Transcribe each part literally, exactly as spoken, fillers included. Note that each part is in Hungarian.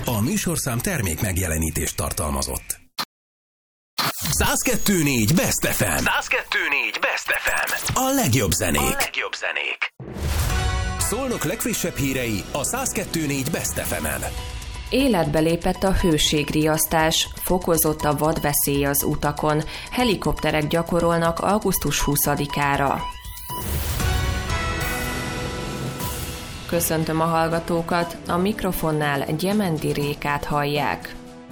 A műsorszám termék megjelenítést tartalmazott. száz kettő négy Best ef em. száz kettő négy Best ef em. A legjobb zenék. A legjobb zenék. Szolnok legfrissebb hírei a száz kettő négy Best ef emen. Életbe lépett a hőségriasztás, fokozott a vadveszély az utakon, helikopterek gyakorolnak augusztus huszadikára. Köszöntöm a hallgatókat, a mikrofonnál Gyemendi Rékát hallják.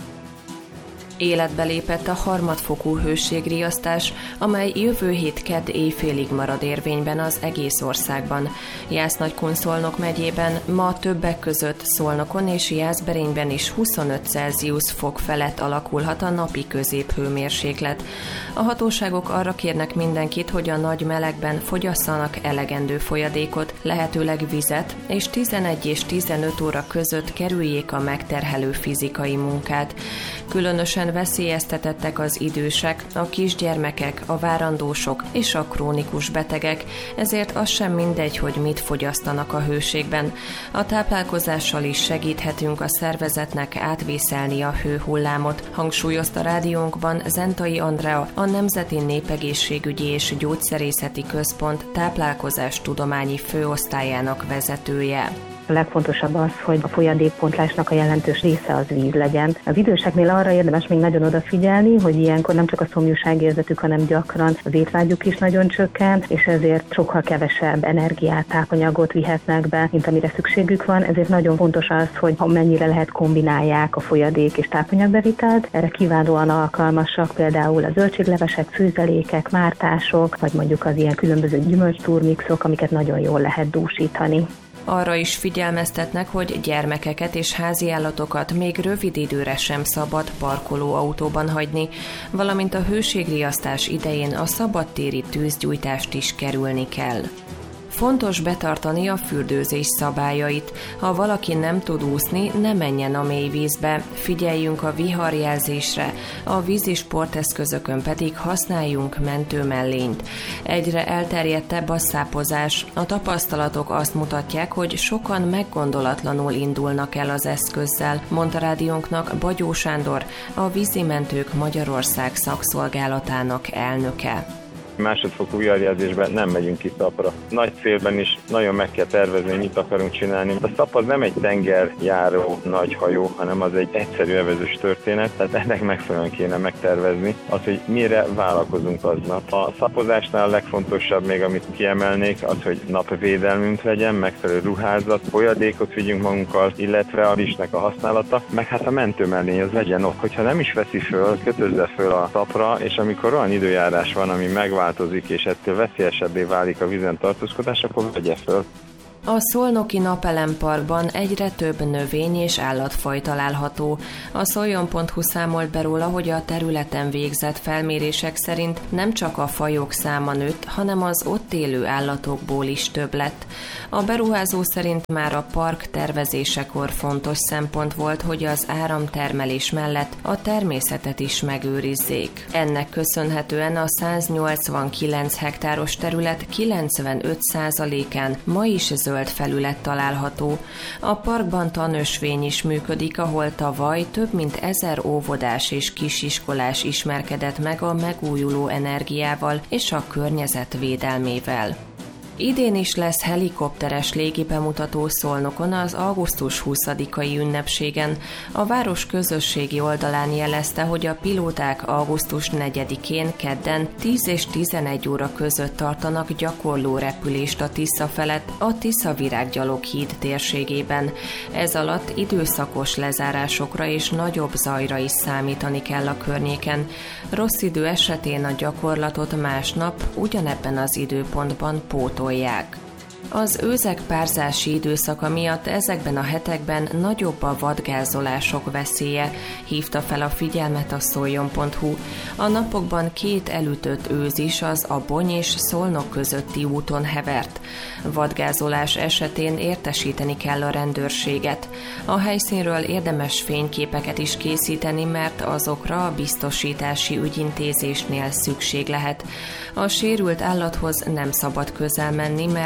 Életbe lépett a harmadfokú hőségriasztás, amely jövő hét kedd éjfélig marad érvényben az egész országban. Jász-Nagykun-Szolnok megyében ma többek között Szolnokon és Jászberényben is huszonöt Celsius fok felett alakulhat a napi középhőmérséklet. A hatóságok arra kérnek mindenkit, hogy a nagy melegben fogyasszanak elegendő folyadékot, lehetőleg vizet, és tizenegy és tizenöt óra között kerüljék a megterhelő fizikai munkát. Különösen veszélyeztetettek az idősek, a kisgyermekek, a várandósok és a krónikus betegek, ezért az sem mindegy, hogy mit fogyasztanak a hőségben. A táplálkozással is segíthetünk a szervezetnek átvészelni a hőhullámot, hangsúlyozta rádiónkban Zentai Andrea, a Nemzeti Népegészségügyi és Gyógyszerészeti Központ táplálkozástudományi főosztályának vezetője. A legfontosabb az, hogy a folyadékpontlásnak a jelentős része az víz legyen. Az időseknél arra érdemes még nagyon odafigyelni, hogy ilyenkor nem csak a szomjúságérzetük, hanem gyakran az étvágyuk is nagyon csökken, és ezért sokkal kevesebb energiát, tápanyagot vihetnek be, mint amire szükségük van. Ezért nagyon fontos az, hogy ha mennyire lehet kombinálják a folyadék és tápanyagbevitelt. Erre kiválóan alkalmasak például a zöldséglevesek, főzelékek, mártások, vagy mondjuk az ilyen különböző gyümölcs-turmixok, amiket nagyon jól lehet dúsítani. Arra is figyelmeztetnek, hogy gyermekeket és háziállatokat még rövid időre sem szabad parkolóautóban hagyni, valamint a hőségriasztás idején a szabadtéri tűzgyújtást is kerülni kell. Fontos betartani a fürdőzés szabályait. Ha valaki nem tud úszni, ne menjen a mély vízbe, figyeljünk a viharjelzésre, a vízi sporteszközökön pedig használjunk mentőmellényt. Egyre elterjedtebb a szápozás. A tapasztalatok azt mutatják, hogy sokan meggondolatlanul indulnak el az eszközzel, mondta rádiónknak Bagyó Sándor, a Vízimentők Magyarország szakszolgálatának elnöke. Másodfokú viharjelzésben nem megyünk ki szapra. Nagy célben is nagyon meg kell tervezni, hogy mit akarunk csinálni. A szap az nem egy tengerjáró nagy hajó, hanem az egy egyszerű evezős történet, tehát ennek megfelelően kéne megtervezni az, hogy mire vállalkozunk aznap. A szapozásnál a legfontosabb még, amit kiemelnék, az, hogy napvédelmünk legyen, megfelelő ruházat, folyadékot vigyünk magunkkal, illetve a rizsnek a használata, meg hát a mentőmellény az legyen ott. Hogyha nem is veszi föl, kötözze föl a szapra, és amikor olyan időjárás van, ami megváltozik, változik, és ettől veszélyesebbé válik a vízen tartózkodás, akkor vegye föl. A Szolnoki Napelemparkban egyre több növény és állatfaj található. A szoljon pont hu számolt be róla, hogy a területen végzett felmérések szerint nem csak a fajok száma nőtt, hanem az ott élő állatokból is több lett. A beruházó szerint már a park tervezésekor fontos szempont volt, hogy az áramtermelés mellett a természetet is megőrizzék. Ennek köszönhetően a száznyolcvankilenc hektáros terület kilencvenöt százalékán ma is zöld felület található. A parkban tanösvény is működik, ahol tavaly több mint ezer óvodás és kisiskolás ismerkedett meg a megújuló energiával és a környezet védelmével. Idén is lesz helikopteres légibemutató Szolnokon az augusztus huszadikai ünnepségen. A város közösségi oldalán jelezte, hogy a pilóták augusztus negyedikén kedden tíz és tizenegy óra között tartanak gyakorló repülést a Tisza felett, a Tisza-Virággyaloghíd térségében. Ez alatt időszakos lezárásokra és nagyobb zajra is számítani kell a környéken. Rossz idő esetén a gyakorlatot másnap ugyanebben az időpontban pótolják. Az őzek párzási időszaka miatt ezekben a hetekben nagyobb a vadgázolások veszélye, hívta fel a figyelmet a szoljon pont hu. A napokban két elütött őz is az Abony és Szolnok közötti úton hevert. Vadgázolás esetén értesíteni kell a rendőrséget. A helyszínről érdemes fényképeket is készíteni, mert azokra a biztosítási ügyintézésnél szükség lehet. A sérült állathoz nem szabad közel menni, mert kiszállítani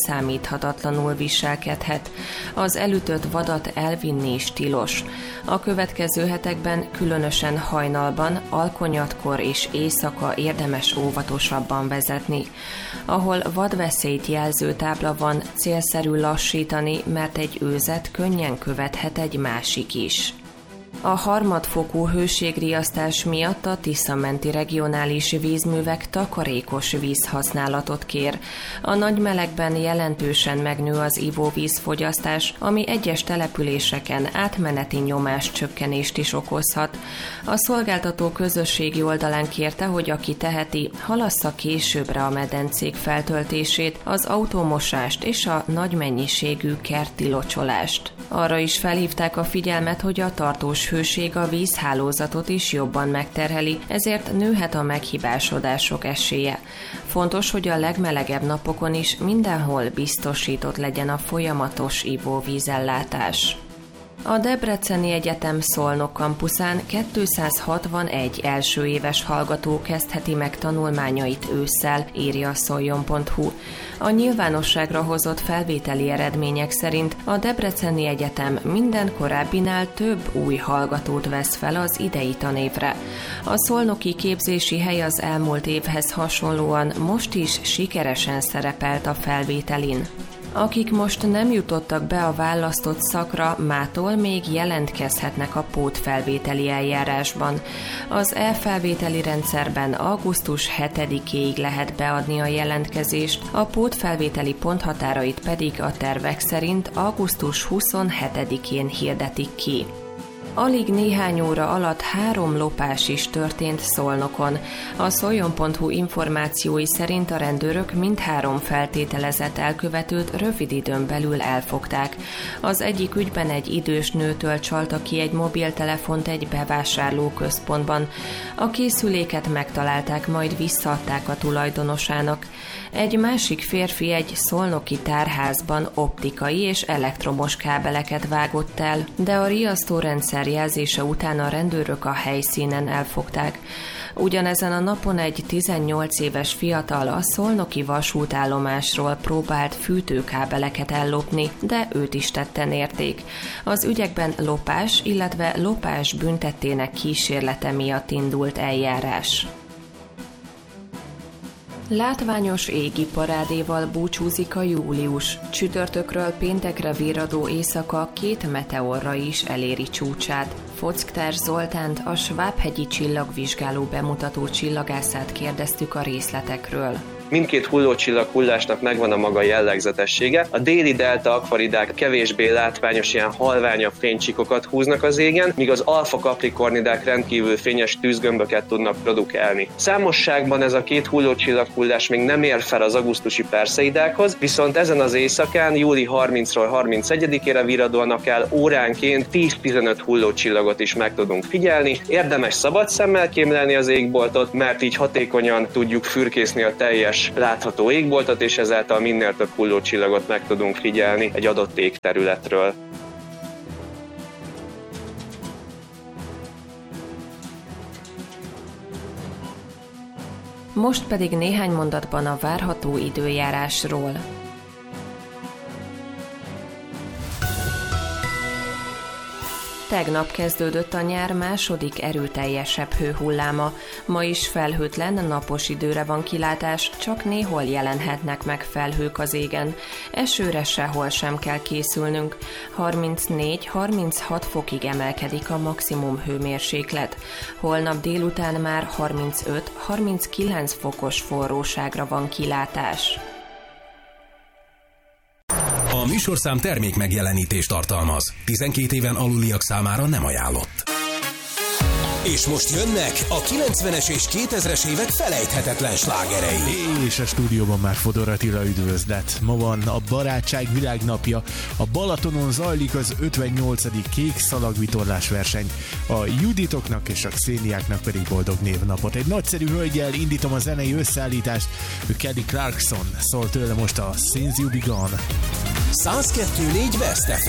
kiszámíthatatlanul viselkedhet. Az elütött vadat elvinni is tilos. A következő hetekben, különösen hajnalban, alkonyatkor és éjszaka érdemes óvatosabban vezetni. Ahol vadveszélyt jelző tábla van, célszerű lassítani, mert egy őzet könnyen követhet egy másik is. A harmadfokú hőségriasztás miatt a Tisza-menti regionális vízművek takarékos vízhasználatot kér. A nagy melegben jelentősen megnő az ivóvízfogyasztás, ami egyes településeken átmeneti nyomáscsökkenést is okozhat. A szolgáltató közösségi oldalán kérte, hogy aki teheti, halassza későbbre a medencék feltöltését, az automosást és a nagy mennyiségű kerti locsolást. Arra is felhívták a figyelmet, hogy a tartós hőség a vízhálózatot is jobban megterheli, ezért nőhet a meghibásodások esélye. Fontos, hogy a legmelegebb napokon is mindenhol biztosított legyen a folyamatos ivóvízellátás. A Debreceni Egyetem Szolnok kampuszán kétszázhatvanegy első éves hallgató kezdheti meg tanulmányait ősszel, írja a szoljon pont hu. A nyilvánosságra hozott felvételi eredmények szerint a Debreceni Egyetem minden korábbinál több új hallgatót vesz fel az idei tanévre. A szolnoki képzési hely az elmúlt évhez hasonlóan most is sikeresen szerepelt a felvételin. Akik most nem jutottak be a választott szakra, mától még jelentkezhetnek a pótfelvételi eljárásban. Az e-felvételi rendszerben augusztus hetedikéig lehet beadni a jelentkezést, a pótfelvételi ponthatárait pedig a tervek szerint augusztus huszonhetedikén hirdetik ki. Alig néhány óra alatt három lopás is történt Szolnokon. A szoljon pont hu információi szerint a rendőrök mindhárom feltételezett elkövetőt rövid időn belül elfogták. Az egyik ügyben egy idős nőtől csalta ki egy mobiltelefont egy bevásárlóközpontban. A készüléket megtalálták, majd visszaadták a tulajdonosának. Egy másik férfi egy szolnoki tárházban optikai és elektromos kábeleket vágott el, de a riasztórendszer jelzése után a rendőrök a helyszínen elfogták. Ugyanezen a napon egy tizennyolc éves fiatal a szolnoki vasútállomásról próbált fűtőkábeleket ellopni, de őt is tetten érték. Az ügyekben lopás, illetve lopás büntettének kísérlete miatt indult eljárás. Látványos égi parádéval búcsúzik a július. Csütörtökről péntekre virradó éjszaka két meteorra is eléri csúcsát. Focktár Zoltánt, a Svábhegyi csillagvizsgáló bemutató csillagászát kérdeztük a részletekről. Mindkét hullócsillag hullásnak megvan a maga jellegzetessége. A déli delta akvaridák kevésbé látványos, ilyen halványabb fénycsíkokat húznak az égen, míg az alfa kaprikornidák rendkívül fényes tűzgömböket tudnak produkálni. Számosságban ez a két hullócsillag hullás még nem ér fel az augusztusi perszeidákhoz, viszont ezen az éjszakán, júli harmincadikáról harmincegyedikére virradóan akár óránként tíz-tizenöt hullócsillagot is meg tudunk figyelni. Érdemes szabad szemmel kémlelni az égboltot, mert így hatékonyan tudjuk fürkészni a teljes látható égboltot, és ezáltal minél több hullócsillagot meg tudunk figyelni egy adott égterületről. Most pedig néhány mondatban a várható időjárásról. Tegnap kezdődött a nyár második erőteljesebb hőhulláma. Ma is felhőtlen, napos időre van kilátás, csak néhol jelenhetnek meg felhők az égen. Esőre sehol sem kell készülnünk. harmincnégy-harminchat fokig emelkedik a maximum hőmérséklet. Holnap délután már harmincöt-harminckilenc fokos forróságra van kilátás. A műsorszám termék megjelenítést tartalmaz. tizenkét éven aluliak számára nem ajánlott. És most jönnek a kilencvenes és kétezres évek felejthetetlen slágerei. És a stúdióban már Fodor Attila, üdvözlet. Ma van a Barátság világnapja. A Balatonon zajlik az ötvennyolcadik kék szalagvitorlás verseny. A Juditoknak és a Xéniáknak pedig boldog névnapot. Egy nagyszerű hölgyel indítom a zenei összeállítást. Kelly Clarkson szól tőle most a Since You Be Gone. száz kettő négy Best ef